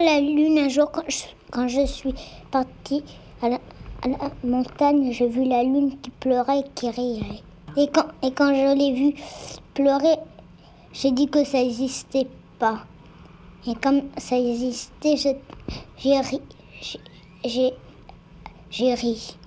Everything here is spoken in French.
La lune, un jour, quand je suis partie à la montagne, j'ai vu la lune qui pleurait et qui riait. Et quand je l'ai vue pleurer, j'ai dit que ça n'existait pas. Et comme ça existait, j'ai ri.